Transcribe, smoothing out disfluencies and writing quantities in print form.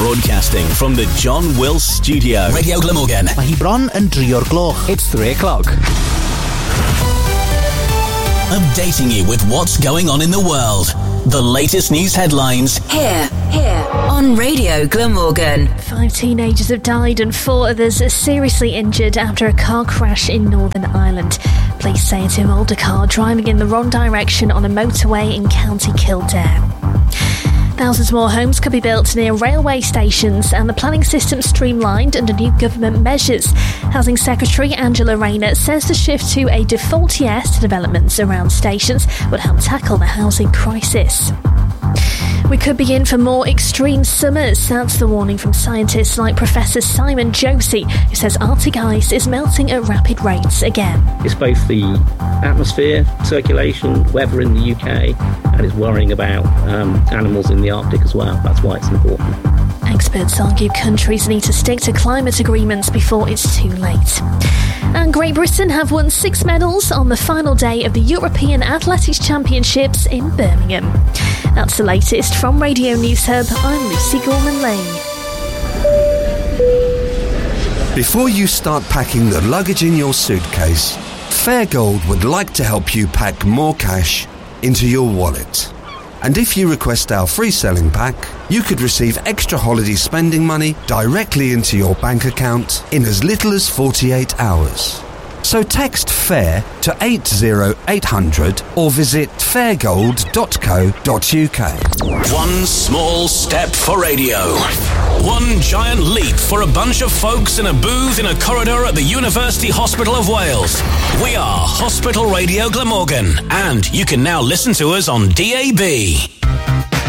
Broadcasting from the John Wills Studio. Radio Glamorgan. Mae hi bron yn 3 o'r gloch. It's 3 o'clock. Updating you with what's going on in the world. The latest news headlines. Here, on Radio Glamorgan. 5 teenagers have died and 4 others are seriously injured after a car crash in Northern Ireland. Police say it involved a car driving in the wrong direction on a motorway in County Kildare. Thousands more homes could be built near railway stations and the planning system streamlined under new government measures. Housing Secretary Angela Rayner says the shift to a default yes to developments around stations would help tackle the housing crisis. We could be in for more extreme summers. That's the warning from scientists like Professor Simon Josie, who says Arctic ice is melting at rapid rates again. It's both the atmosphere, circulation, weather in the UK, and it's worrying about animals in the Arctic as well. That's why it's important. Experts argue countries need to stick to climate agreements before it's too late. And Great Britain have won 6 medals on the final day of the European Athletics Championships in Birmingham. That's the latest from Radio News Hub. I'm Lucy Gorman-Lane. Before you start packing the luggage in your suitcase, Fairgold would like to help you pack more cash into your wallet. And if you request our free selling pack, you could receive extra holiday spending money directly into your bank account in as little as 48 hours. So text FAIR to 80800 or visit fairgold.co.uk. One small step for radio. One giant leap for a bunch of folks in a booth in a corridor at the University Hospital of Wales. We are Hospital Radio Glamorgan, and you can now listen to us on DAB.